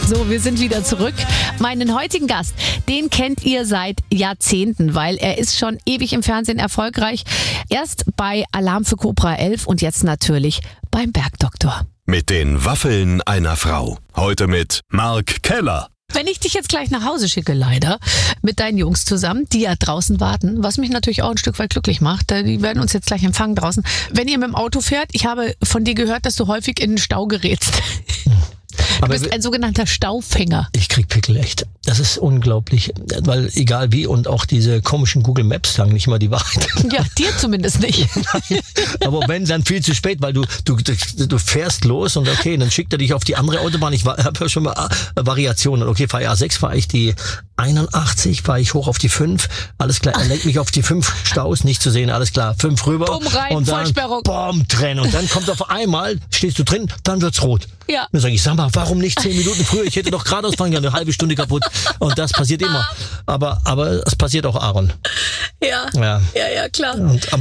So, wir sind wieder zurück. Meinen heutigen Gast, den kennt ihr seit Jahrzehnten, weil er ist schon ewig im Fernsehen erfolgreich. Erst bei Alarm für Cobra 11 und jetzt natürlich beim Bergdoktor. Mit den Waffeln einer Frau. Heute mit Mark Keller. Wenn ich dich jetzt gleich nach Hause schicke, leider, mit deinen Jungs zusammen, die ja draußen warten, was mich natürlich auch ein Stück weit glücklich macht, die werden uns jetzt gleich empfangen draußen. Wenn ihr mit dem Auto fährt, ich habe von dir gehört, dass du häufig in den Stau gerätst. Du bist ein sogenannter Staufänger. Ich krieg Pickel, echt. Das ist unglaublich, weil egal wie und auch diese komischen Google Maps sagen nicht immer die Wahrheit. Ja, dir zumindest nicht. Nein, aber wenn, dann viel zu spät, weil du fährst los und okay, dann schickt er dich auf die andere Autobahn. Ich habe ja schon mal Variationen. Okay, fahre A6, fahre ich die 81, fahre ich hoch auf die 5. Alles klar, er lenkt mich auf die 5 Staus, nicht zu sehen, alles klar. 5 rüber. Bumm rein, und dann Vollsperrung. Bom, trennen. Und dann kommt auf einmal, stehst du drin, dann wird's rot. Ja. Dann sage ich, sag mal, warum nicht 10 Minuten früher? Ich hätte doch geradeaus fahren können, eine halbe Stunde kaputt. Und das passiert immer. Aber es passiert auch Aaron. Ja, klar.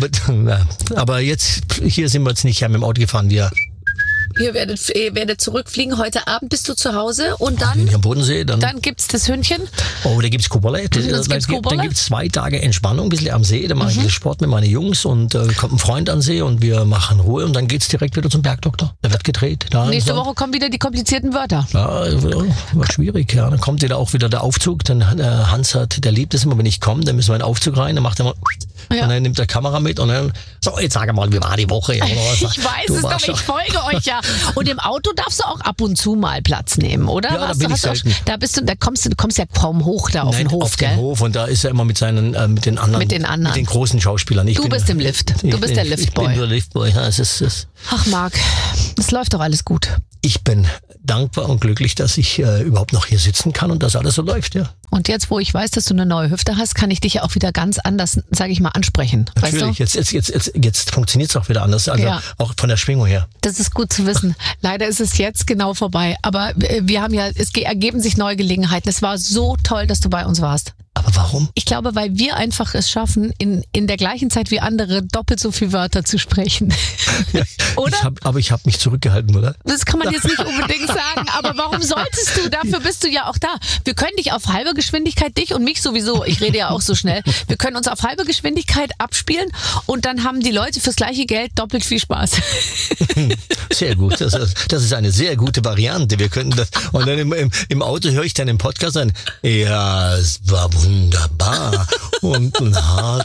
Aber jetzt, hier sind wir jetzt nicht mit dem Auto gefahren, wir. Ihr werdet zurückfliegen. Heute Abend bist du zu Hause und dann, bin ich am Bodensee, dann gibt's das Hündchen. Oh, da gibt's Koberle. Dann gibt's 2 Tage Entspannung, ein bisschen am See. Da mache ich Sport mit meinen Jungs und kommt ein Freund an See und wir machen Ruhe und dann geht's direkt wieder zum Bergdoktor. Da wird gedreht. Nächste Woche kommen wieder die komplizierten Wörter. Ja, war schwierig. Ja, dann kommt wieder auch wieder der Aufzug. Dann Hans der liebt es immer, wenn ich komme, dann müssen wir in den Aufzug rein. Dann macht er mal und dann nimmt er Kamera mit und dann so, jetzt sag mal, wie war die Woche? Ich weiß es doch, ich folge euch ja. Und im Auto darfst du auch ab und zu mal Platz nehmen, oder? Ja, da bin ich selten. Da kommst du ja kaum hoch da auf den Hof, auf gell? den Hof und da ist er immer mit seinen, mit den anderen. Mit den großen Schauspielern. Du bist im Lift. Du bist der Liftboy. Ich bin der Liftboy, ja, Ach Marc, es läuft doch alles gut. Ich bin dankbar und glücklich, dass ich überhaupt noch hier sitzen kann und dass alles so läuft, ja. Und jetzt, wo ich weiß, dass du eine neue Hüfte hast, kann ich dich ja auch wieder ganz anders, sage ich mal, ansprechen. Natürlich, weißt du? jetzt funktioniert es auch wieder anders, also auch von der Schwingung her. Das ist gut zu wissen. Leider ist es jetzt genau vorbei, aber wir haben ja, es ergeben sich neue Gelegenheiten. Es war so toll, dass du bei uns warst. Aber warum? Ich glaube, weil wir einfach es schaffen, in der gleichen Zeit wie andere doppelt so viele Wörter zu sprechen. Ja, oder? Ich habe mich zurückgehalten, oder? Das kann man jetzt nicht unbedingt sagen, aber warum solltest du? Dafür bist du ja auch da. Wir können dich auf halbe Geschwindigkeit, dich und mich sowieso, ich rede ja auch so schnell, wir können uns auf halbe Geschwindigkeit abspielen und dann haben die Leute fürs gleiche Geld doppelt viel Spaß. Sehr gut, das ist eine sehr gute Variante. Wir könnten das, und dann im Auto höre ich dann im Podcast an, ja, es war wunderbar und hat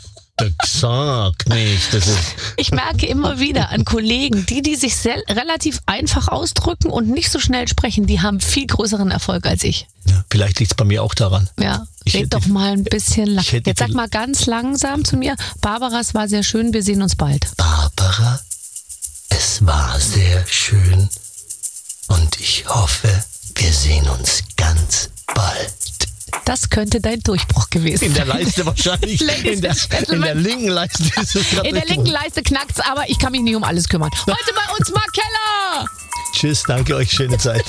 gesagt nicht. Ich merke immer wieder an Kollegen, die sich relativ einfach ausdrücken und nicht so schnell sprechen, die haben viel größeren Erfolg als ich. Ja, vielleicht liegt es bei mir auch daran. Ja, red doch mal ein bisschen lang. Jetzt sag mal ganz langsam zu mir, Barbara, es war sehr schön, wir sehen uns bald. Barbara, es war sehr schön und ich hoffe, wir sehen uns ganz bald. Das könnte dein Durchbruch gewesen sein. In der Leiste wahrscheinlich. in der linken Leiste ist es gerade. In der linken Leiste knackt's, aber ich kann mich nicht um alles kümmern. Heute bei uns Mark Keller. Tschüss, danke euch, schöne Zeit.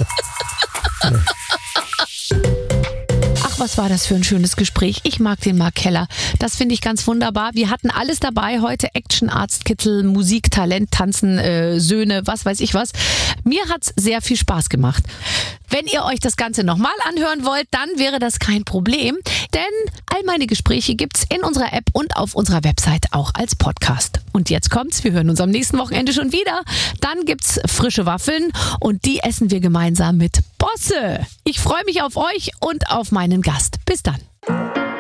Ach, was war das für ein schönes Gespräch. Ich mag den Mark Keller. Das finde ich ganz wunderbar. Wir hatten alles dabei heute. Action, Arztkittel, Musik, Talent, Tanzen, Söhne, was weiß ich was. Mir hat's sehr viel Spaß gemacht. Wenn ihr euch das Ganze nochmal anhören wollt, dann wäre das kein Problem. Denn all meine Gespräche gibt's in unserer App und auf unserer Website auch als Podcast. Und jetzt kommt's, wir hören uns am nächsten Wochenende schon wieder. Dann gibt's frische Waffeln und die essen wir gemeinsam mit Bosse. Ich freue mich auf euch und auf meinen Gast. Bis dann.